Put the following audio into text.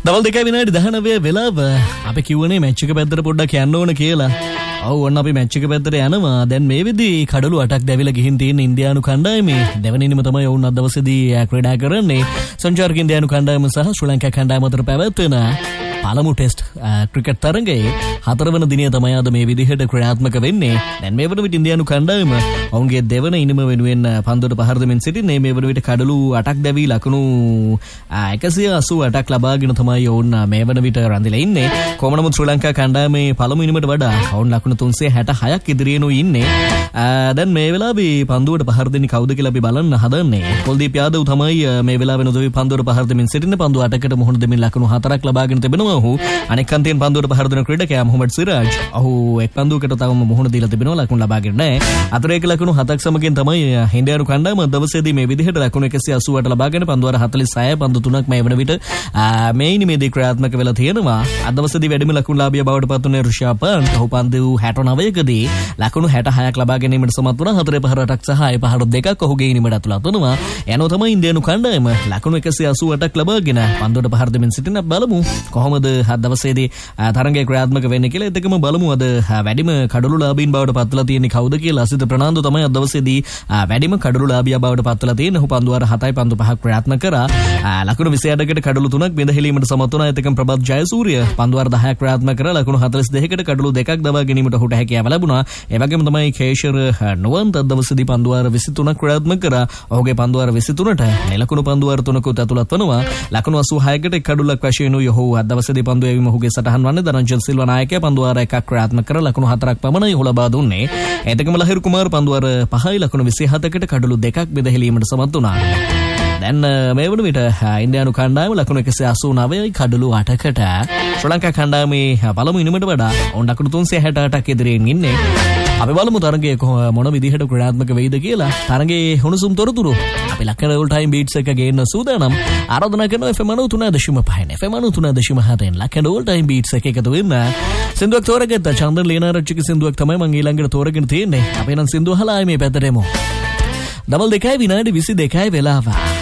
දවල් 2:19 වෙලාව අපි කිව්වනේ මැච් එක පැත්තට පොඩ්ඩක් යන්න ඕන කියලා. ඔව් ඔන්න අපි මැච් එක පැත්තට යනවා. දැන් මේ වෙද්දී කඩළු 8ක් දැවිලා ගිහින් තියෙන ඉන්දියානු කණ්ඩායමේ දෙවනින්ම තමයි වුන් අද දවසේදී ක්‍රීඩා කරන්නේ. සංචාරක ඉන්දියානු කණ්ඩායම සහ ශ්‍රී ලංකා කණ්ඩායම අතර පැවැත්වෙන පළමු ටෙස්ට් ක්‍රිකට් තරගයේ 4 වන දිනය තමයි අද මේ විදිහට ක්‍රියාත්මක වෙන්නේ. දැන් මේ වන විට ඉන්දියානු කණ්ඩායම ඔවුන්ගේ දෙවන ඉනිම වෙනුවෙන් පන්දුවට පහර දෙමින් සිටින්නේ. මේ වන විට කඩළු 8ක් දැවි ලකුණු 188ක් ලබාගෙන තමයි ඔවුන් මේ වන විට රැඳිලා ඉන්නේ. කොහොම නමුත් ශ්‍රී ලංකා කණ්ඩායමේ පළමු ඉනිමට වඩා ඔවුන් ලකුණු 366ක් ඉදිරියෙනු ඉන්නේ. දැන් මේ වෙලාවේ පන්දුවට පහර දෙන්නේ කවුද කියලා අපි බලන්න හදන්නේ. කුල්දීප් යාදව් තමයි මේ වෙලාවේ නොදවි පන්දුවට පහර දෙමින් සිටින්නේ. පන්දු 8කට මුහුණ දෙමින් ලකුණු 4ක් ලබාගෙන තිබෙනවා. ඔහු අනෙක් අන්තයෙන් පන්දුවට පහර දෙන ක්‍රීඩකයා මොහමඩ් සිරාජ්. ඔහු එක් පන්දුවකට තවම මුහුණ දීලා තිබෙනවා. ලකුණු ලබාගෙන නැහැ. අතරේක ලකුණු 7ක් සමගින් තමයි ඉන්දියානු කණ්ඩායම දවසේදී මේ විදිහට ලකුණු 188 ලබාගෙන පන්දු 46 පන්දු 3ක් මේ වන විට මේ ඉනිමේදී ක්‍රියාත්මක වෙලා තියෙනවා. අද දවසේදී වැඩිම ලකුණු ලාභියා බවට පත් වුණේ රුෂාප් පන්ත්. ඔහු පන්දු 69කදී ලකුණු 66ක් ලබා ගැනීමට සමත් වුණා. 4 පහර 8ක් සහ 6 පහර 2ක් ඔහුගේ ඉනිමට අතුලත් වුණා. යනෝ තමයි ඉන්දියානු කණ්ඩායම ලකුණු 188ක් ලබාගෙන පන්දුවට පහර දෙමින් සිටින. බලමු කොහොමද අද දවසේදී තරගයේ ක්‍රියාත්මක වෙන්නේ කියලා. එතකම බලමු අද වැඩිම කඩළු ලාභීන් බවට පත් වෙලා තියෙන්නේ කවුද කියලා. අසිත ප්‍රනාන්දු තමයි අද දවසේදී වැඩිම කඩළු ලාභියා බවට පත් වෙලා තියෙන්නේ. ඔහු පන්දු 7යි පන්දු 5ක් ක්‍රියාත්මක කරා. ලකුණු 28කට කඩළු 3ක් බිඳ හෙලීමට සමත් වුණා. එතකම ප්‍රබත් ජයසූරිය පන්දු 10ක් ක්‍රියාත්මක කරලා ලකුණු 42කට කඩළු 2ක් දබා ගැනීමට ඔහුට හැකියාව ලැබුණා. ඒ වගේම තමයි කේෂර් නුවන්ත අද දවසේදී පන්දු 23ක් ක්‍රියාත්මක කරා. ඔහුගේ පන්දු 23ට ලකුණු පන්දු 3කුත් ඇතුළත් වෙනවා. ලකුණු 86කට කඩළුක් වශයෙන් ඔහු අද දවසේදී පන්දු යැවීම ඔහුගේ සටහන් වන්නේ. ධනංජල් සිල්වා නායකයා පන්දු 1ක් ක්‍රියාත්මක කරලා ලකුණු 4ක් පමණයි ඔහු ලබා දුන්නේ. එතකම ලහිරු කුමාර් පන්දු 5යි ලකුණු 27කට කඩළු 2ක් බෙද හැලීමට සමත් වුණා. දැන් මේ වන විට ඉන්දියානු කණ්ඩායම ලකුණු 189යි කඩළු 8කට ශ්‍රී ලංකා කණ්ඩායමේ පළමු ඉනිමට වඩා ඔවුන් ලකුණු 368ක් ඉදිරියෙන් ඉන්නේ. අපි බලමු තරගයේ මොන විදිහට ක්‍රියාත්මක වෙයිද කියලා. තරගයේ හුණුසුම් තොරතුරු අපි ලක්කන ඕල් ටයිම් බීට්ස් එක ගේන්න සූදානම්. ආරාධනා කරනවා FM 93.5 FM 93.7 ලක්කන all time beats එක එකතු වෙන්න. සින්දුවක් තෝරගත්ත චන්දන් ලේනාරච්චිගේ සින්දුවක් තමයි මම ඊළඟට තෝරගෙන තියෙන්නේ. අපි නම් සින්දුව අහලා ආයේ මේ පැත්තට එමු. දවල් 2:22 වෙලාව.